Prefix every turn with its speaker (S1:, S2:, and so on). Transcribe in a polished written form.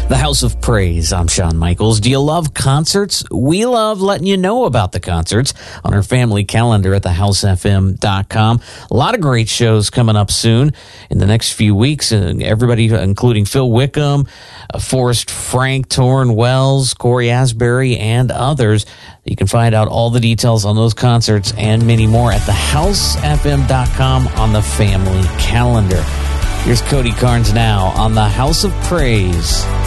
S1: The House of Praise. I'm Shawn Michaels. Do you love concerts? We love letting you know about the concerts on our family calendar at thehousefm.com. A lot of great shows coming up soon in the next few weeks. Everybody, including Phil Wickham, Forrest Frank, Torrin Wells, Corey Asbury, and others. You can find out all the details on those concerts and many more at thehousefm.com on the family calendar. Here's Cody Carnes now on the House of Praise.